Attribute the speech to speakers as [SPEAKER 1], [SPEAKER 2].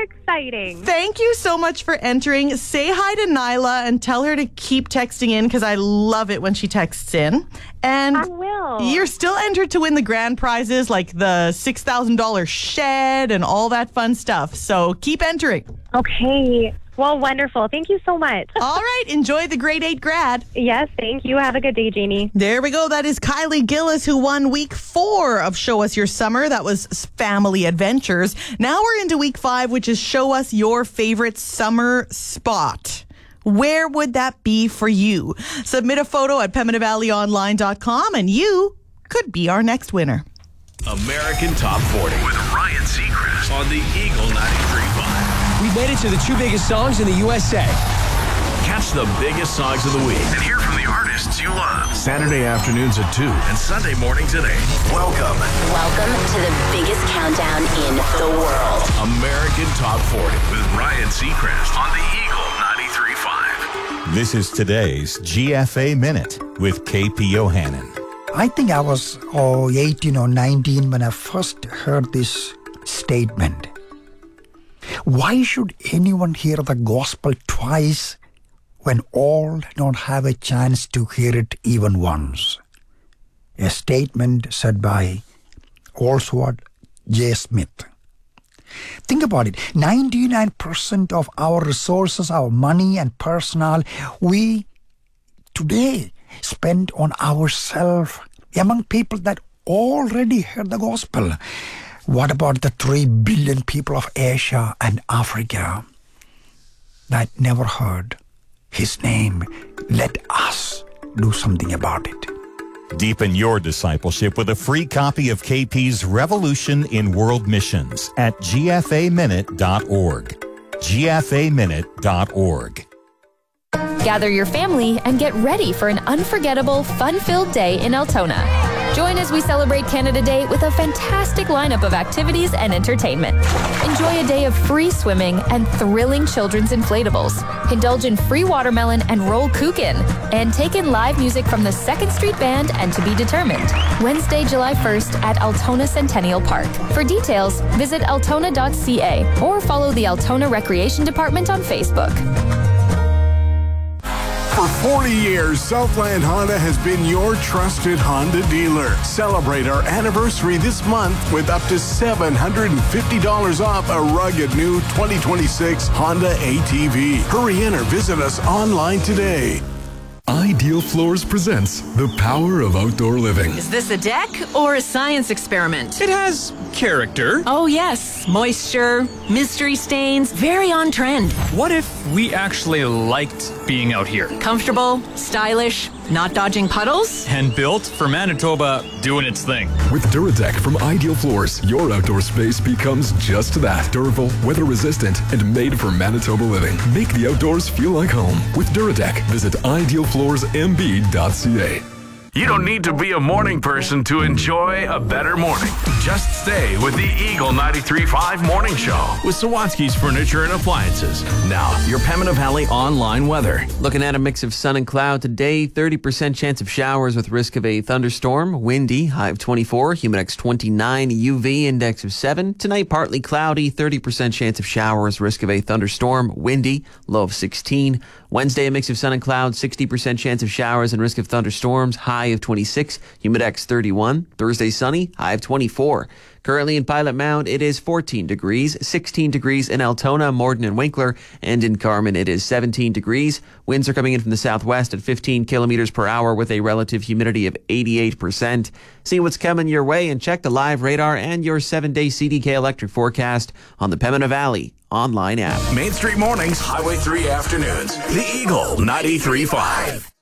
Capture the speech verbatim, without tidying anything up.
[SPEAKER 1] exciting.
[SPEAKER 2] Thank you so much for entering. Say hi to Nyla and tell her to keep texting in because I love it when she texts in. And
[SPEAKER 1] I will.
[SPEAKER 2] You're still entered to win the grand prizes like the six thousand dollars shed and all that fun stuff. So keep entering.
[SPEAKER 1] Okay. Well, wonderful. Thank you so much.
[SPEAKER 2] All right. Enjoy the grade eight grad.
[SPEAKER 1] Yes, thank you. Have a good day, Janie.
[SPEAKER 2] There we go. That is Kylie Gillis, who won week four of Show Us Your Summer. That was Family Adventures. Now we're into week five, which is Show Us Your Favorite Summer Spot. Where would that be for you? Submit a photo at pembina valley online dot com and you could be our next winner.
[SPEAKER 3] American Top forty with Ryan Seacrest on the Eagle ninety-three point five.
[SPEAKER 4] We made it to the two biggest songs in the U S A.
[SPEAKER 3] Catch the biggest songs of the week and hear from the artists you love. Saturday afternoons at two and Sunday mornings at eight. Welcome.
[SPEAKER 5] Welcome to the biggest countdown in the world.
[SPEAKER 3] American Top forty with Ryan Seacrest on the Eagle ninety-three point five.
[SPEAKER 6] This is today's G F A Minute with K P Yohannan.
[SPEAKER 7] I think I was oh, eighteen or nineteen when I first heard this statement. Why should anyone hear the gospel twice when all don't have a chance to hear it even once? A statement said by Oswald J. Smith. Think about it. ninety-nine percent of our resources, our money and personnel, we today spend on ourselves among people that already heard the gospel. What about the three billion people of Asia and Africa that never heard his name? Let us do something about it.
[SPEAKER 6] Deepen your discipleship with a free copy of K P's Revolution in World Missions at g f a minute dot org. g f a minute dot org.
[SPEAKER 8] Gather your family and get ready for an unforgettable, fun-filled day in Altona. Join as we celebrate Canada Day with a fantastic lineup of activities and entertainment. Enjoy a day of free swimming and thrilling children's inflatables. Indulge in free watermelon and roll kuchen. And take in live music from the Second Street Band and To Be Determined. Wednesday, July first at Altona Centennial Park. For details, visit altona dot c a or follow the Altona Recreation Department on Facebook.
[SPEAKER 9] For forty years, Southland Honda has been your trusted Honda dealer. Celebrate our anniversary this month with up to seven hundred fifty dollars off a rugged new twenty twenty-six Honda A T V. Hurry in or visit us online today.
[SPEAKER 10] Ideal Floors presents The Power of Outdoor Living.
[SPEAKER 11] Is this a deck or a science experiment?
[SPEAKER 4] It has character.
[SPEAKER 11] Oh, yes. Moisture, mystery stains, very on trend.
[SPEAKER 4] What if we actually liked being out here?
[SPEAKER 11] Comfortable, stylish, not dodging puddles?
[SPEAKER 4] And built for Manitoba doing its thing.
[SPEAKER 10] With DuraDeck from Ideal Floors, your outdoor space becomes just that. Durable, weather-resistant, and made for Manitoba living. Make the outdoors feel like home. With DuraDeck, visit ideal floors m b dot c a.
[SPEAKER 3] You don't need to be a morning person to enjoy a better morning. Just stay with the Eagle ninety-three point five Morning Show with Sawatsky's Furniture and Appliances. Now, your Pembina Valley online weather.
[SPEAKER 12] Looking at a mix of sun and cloud today, thirty percent chance of showers with risk of a thunderstorm. Windy, high of twenty-four, humidex twenty-nine, U V index of seven. Tonight, partly cloudy, thirty percent chance of showers, risk of a thunderstorm. Windy, low of sixteen. Wednesday, a mix of sun and cloud, sixty percent chance of showers and risk of thunderstorms, high of twenty-six, humidex thirty-one. Thursday, sunny, high of twenty-four. Currently in Pilot Mound, it is fourteen degrees, sixteen degrees in Altona, Morden, and Winkler, and in Carman, it is seventeen degrees. Winds are coming in from the southwest at fifteen kilometers per hour with a relative humidity of eighty-eight percent. See what's coming your way and check the live radar and your seven-day C D K electric forecast on the Pembina Valley online app.
[SPEAKER 3] Main Street Mornings, Highway three Afternoons. The Eagle ninety-three point five.